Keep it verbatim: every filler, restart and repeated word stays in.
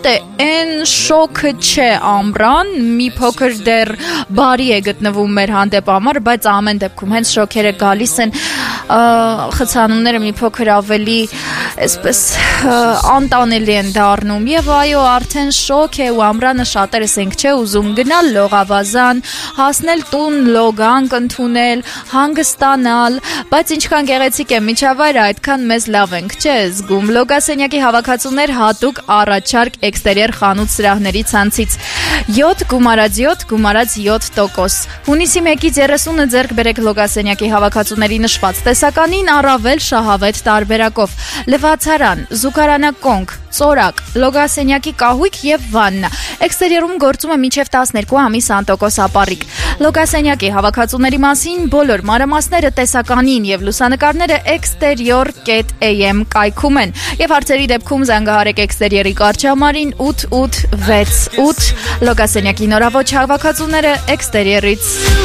Դե այն շոկը չէ ամռան, մի փոքր դեռ բարի է գտնվում մեր հանդեպ համար, բայց ամեն դեպքում հենց շոկերը գալիս են, խցանումները մի փոքր ավելի այսպես անտանելի են դառնում եւ այո, արդեն շոկ է ու ամռանը շատերս ենք չէ ուզում գնալ լողավազան, հասնել տուն, լոգանք ընդունել, հանգստանալ, բայց ինչքան գեղեցիկ է միջավայրը, այդքան մեզ լավ ենք չէ զգում։ Լոգասենյակի հավաքածուներ հատուկ առաջարկ էքստերիեր խանութ սրահների ցանցից յոթ գումարած յոթ գումարած յոթ տոկոս։ Հունիսի մեկից երեսունը ձեռք բերեք լոգասենյակի հավաքածուների նշված տեսականին առավել շահավետ տարբերակով։ Լվացարան, զուգարանակոնք, ծորակ, լոգասենյակի կահույք եւ վաննա։ Էքստերիերում գործում է մինչև տասներկու ամիս անտոկոս ապառիկ։ Լոգասենյակի հավաքածուների մասին բոլոր մանրամասները տեսականին եւ լուսանկարները exterior dot a m կայքում են եւ հարցերի դեպքում զանգահարեք էքստերիերի կարճամարին ութ ութ վեց ութ լոգասենյակի նորաոճ հավաքածուները էքստերիերից։